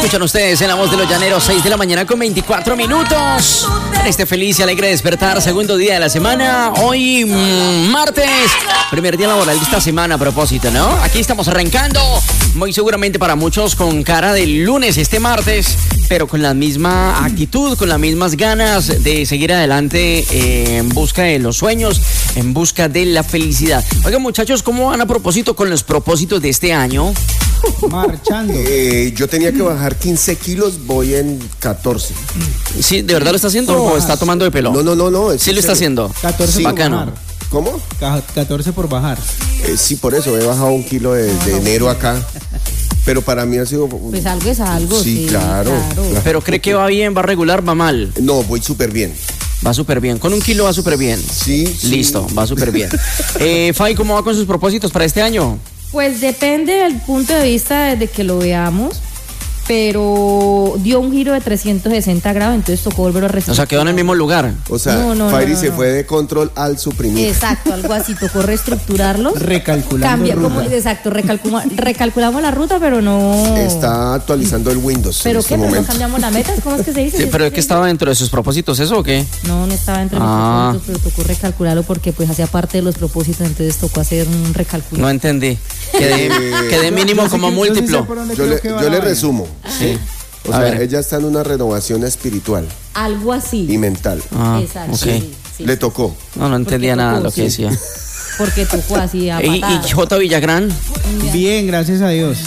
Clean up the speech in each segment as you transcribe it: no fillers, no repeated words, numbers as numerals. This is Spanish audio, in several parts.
Escuchan ustedes en La Voz de los Llaneros, 6 de la mañana con 24 minutos. En este feliz y alegre despertar, segundo día de la semana. Hoy, martes, primer día laboral de esta semana a propósito, ¿no? Aquí estamos arrancando, muy seguramente para muchos con cara de lunes este martes, pero con la misma actitud, con las mismas ganas de seguir adelante en busca de los sueños, en busca de la felicidad. Oigan, muchachos, ¿cómo van a propósito con los propósitos de este año? Marchando. Yo tenía que bajar 15 kilos, voy en 14. ¿Sí, de verdad lo está haciendo o está tomando de pelo? No. Sí lo está haciendo. 14 Sí, por bacano. bajar. ¿Cómo? 14 por bajar. Sí, por eso, he bajado 1 kilo de enero acá. Pero para mí ha sido... Pues algo es algo, Sí, claro. Pero ¿cree que va bien, va regular, va mal? No, voy súper bien. Va súper bien. Con 1 kilo va súper bien. Sí. Listo, va súper bien. Fay, ¿cómo va con sus propósitos para este año? Pues depende del punto de vista desde que lo veamos, pero dio un giro de 360 grados, entonces tocó volver a reestructurar. O sea, quedó en el mismo lugar. O sea, No, Fairy se no. fue de control al suprimir. Exacto, algo así, tocó reestructurarlos. Recalculando ruta. Exacto, recalculamos la ruta, pero no... Está actualizando el Windows ¿Pero en qué? este ¿Pero no momento. cambiamos la meta? ¿Cómo es que se dice? Sí, pero es que estaba dentro de sus propósitos, ¿eso o qué? No estaba entre los propósitos, pero tocó recalcularlo porque pues hacía parte de los propósitos, entonces tocó hacer un recálculo. No entendí. Quedé mínimo como múltiplo. Yo le resumo. Sí. O A sea, ver. ella está en una renovación espiritual Algo así. y mental. Ah, Exacto. ok. Sí. Le tocó. No entendía Porque nada de tocó, lo que sí. decía. Porque tocó así a ¿Y patadas. J. Villagrán? Bien, gracias a Dios.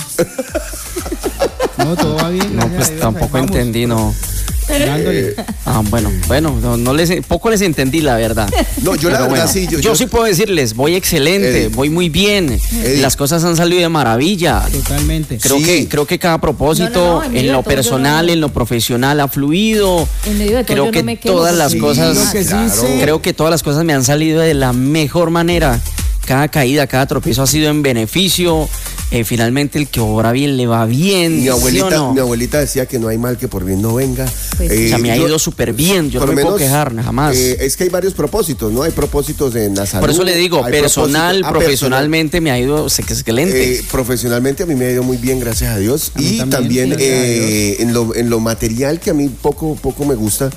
No, todo va bien. No, gracias a pues Dios. tampoco Ahí vamos, entendí, no. dándole. Bueno, poco les entendí, la verdad. No, yo la Pero verdad bueno, sí. yo sí puedo decirles, voy excelente, Eddie. voy muy bien. Eddie. Las cosas han salido de maravilla. Totalmente. Sí. Creo que cada propósito, en medio en de lo todo, personal, yo no- en lo profesional, ha fluido. En medio de todo, Creo yo que no me quejo todas las porque- cosas, Lo que sí claro. sé. creo que todas las cosas me han salido de la mejor manera. Cada caída, cada tropiezo ha sido en beneficio. Finalmente el que obra bien le va bien. Mi ¿sí o no? abuelita decía que no hay mal que por bien no venga. Pues, O sea, me ha yo- ido súper bien. Yo no por me lo puedo menos, quejar, jamás. Es que hay varios propósitos, ¿no? Hay propósitos en la salud. Por eso le digo, hay personal, propósitos- profesionalmente me ha ido excelente. Profesionalmente a mí me ha ido muy bien, gracias a Dios. A mí Y también, también gracias a en lo material, que a mí poco me gusta,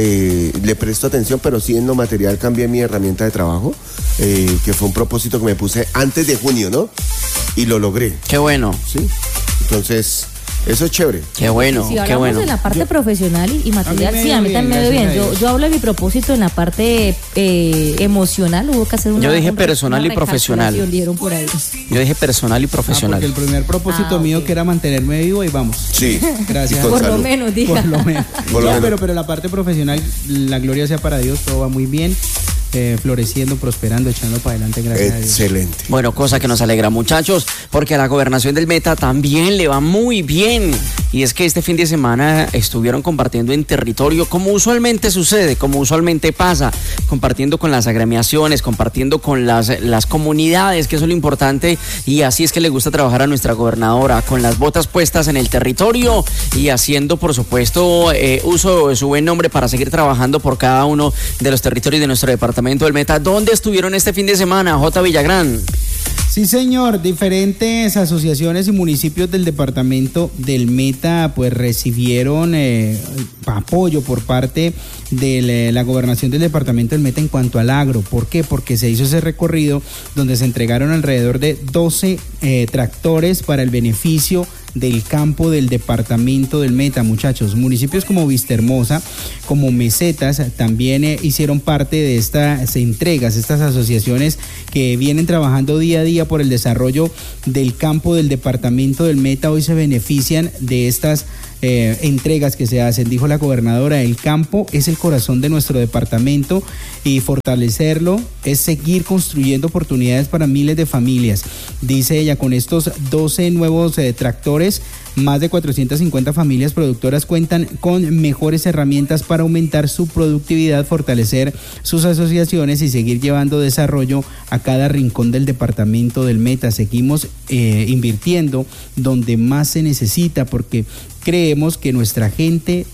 le presto atención, pero sí en lo material cambié mi herramienta de trabajo, que fue un propósito que me puse antes de junio, ¿no? Y lo logré, Qué bueno, ¿sí? Entonces, eso es chévere. qué bueno, Si qué hablamos bueno. de la parte profesional y material, A mí me sí, dio a mí bien, también me dio bien. gracias a Dios. Yo hablo de mi propósito en la parte emocional, hubo que hacer una... Yo dije una personal y recalculación, profesional. dijeron por ahí. Yo dije personal y profesional. Porque el primer propósito Ah, mío ok. que era mantenerme vivo y vamos. Sí. Gracias. Y con Por lo salud. menos, diga. Por lo menos. Por lo No, menos. pero la parte profesional, la gloria sea para Dios, todo va muy bien, floreciendo, prosperando, echando para adelante, gracias a Dios. Excelente. Bueno, cosa que nos alegra, muchachos, porque a la gobernación del Meta también le va muy bien. Y es que este fin de semana estuvieron compartiendo en territorio, como usualmente sucede, como usualmente pasa, compartiendo con las agremiaciones, compartiendo con las comunidades, que eso es lo importante. Y así es que le gusta trabajar a nuestra gobernadora, con las botas puestas en el territorio y haciendo, por supuesto, uso de su buen nombre para seguir trabajando por cada uno de los territorios de nuestro departamento del Meta. ¿Dónde estuvieron este fin de semana, J. Villagrán? Sí, señor, diferentes asociaciones y municipios del departamento del Meta pues recibieron apoyo por parte de la gobernación del departamento del Meta en cuanto al agro. ¿Por qué? Porque se hizo ese recorrido donde se entregaron alrededor de 12 tractores para el beneficio del campo del departamento del Meta, muchachos. Municipios como Vistahermosa, como Mesetas, también hicieron parte de estas entregas, estas asociaciones que vienen trabajando día a día por el desarrollo del campo del departamento del Meta. Hoy se benefician de estas entregas que se hacen. Dijo la gobernadora, el campo es el corazón de nuestro departamento y fortalecerlo es seguir construyendo oportunidades para miles de familias. Dice ella, con estos 12 nuevos tractores, más de 450 familias productoras cuentan con mejores herramientas para aumentar su productividad, fortalecer sus asociaciones y seguir llevando desarrollo a cada rincón del departamento del Meta. Seguimos invirtiendo donde más se necesita porque creemos en nuestra gente,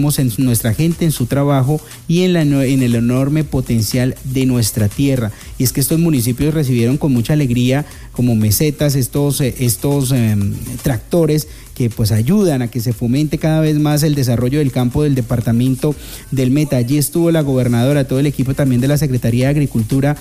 en su trabajo y en el enorme potencial de nuestra tierra. Y es que estos municipios recibieron con mucha alegría, como Mesetas, estos tractores que pues ayudan a que se fomente cada vez más el desarrollo del campo del departamento del Meta. Allí estuvo la gobernadora, todo el equipo también de la Secretaría de Agricultura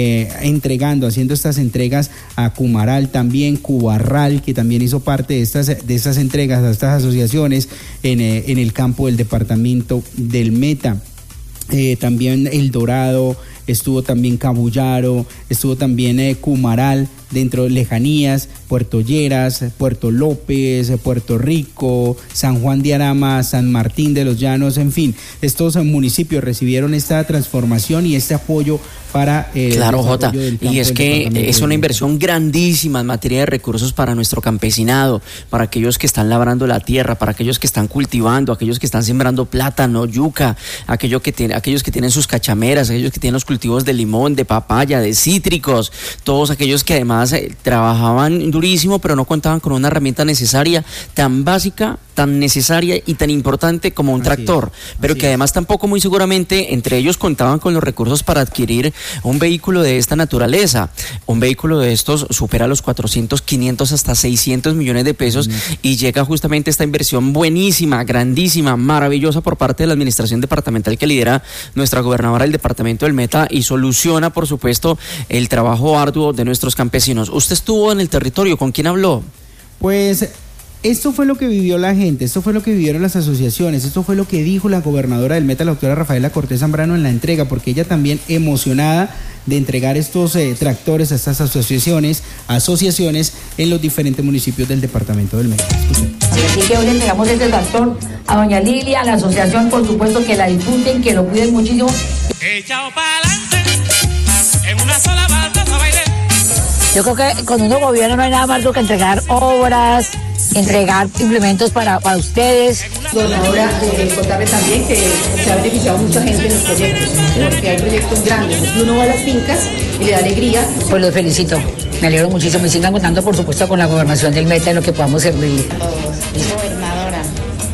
haciendo estas entregas a Cumaral, también Cubarral, que también hizo parte de estas entregas a estas asociaciones en el campo del departamento del Meta. También El Dorado, estuvo también Cabullaro, estuvo también Cumaral, dentro de Lejanías, Puerto Lleras, Puerto López, Puerto Rico, San Juan de Arama, San Martín de los Llanos, en fin, estos municipios recibieron esta transformación y este apoyo para claro, Jota, y es que es una inversión grandísima en materia de recursos para nuestro campesinado, para aquellos que están labrando la tierra, para aquellos que están cultivando, aquellos que están sembrando plátano, yuca, aquellos que tienen sus cachameras, aquellos que tienen los cultivos de limón, de papaya, de cítricos, todos aquellos que además trabajaban durísimo pero no contaban con una herramienta necesaria, tan básica, tan necesaria y tan importante como un tractor, pero que además tampoco muy seguramente entre ellos contaban con los recursos para adquirir un vehículo de esta naturaleza. Un vehículo de estos supera los 400, 500 hasta 600 millones de pesos y llega justamente esta inversión buenísima, grandísima, maravillosa por parte de la administración departamental que lidera nuestra gobernadora del departamento del Meta y soluciona, por supuesto, el trabajo arduo de nuestros campesinos. Usted estuvo en el territorio, ¿con quién habló? Pues esto fue lo que vivió la gente, esto fue lo que vivieron las asociaciones, esto fue lo que dijo la gobernadora del Meta, la doctora Rafaela Cortés Zambrano, en la entrega, porque ella también emocionada de entregar estos tractores a estas asociaciones en los diferentes municipios del departamento del Meta. Así que hoy le entregamos este tractor a doña Lilia, a la asociación, por supuesto que la disfruten, que lo cuiden muchísimo. Echao para adelante, en una sola banda a bailar. Yo creo que cuando uno gobierna no hay nada más que entregar obras, entregar implementos para ustedes. Gobernadora, contarles también que se ha beneficiado mucha gente en los proyectos, porque hay proyectos grandes. Uno va a las fincas y le da alegría. Pues los felicito, me alegro muchísimo y sigan contando por supuesto con la gobernación del Meta en lo que podamos servir. Gobernadora.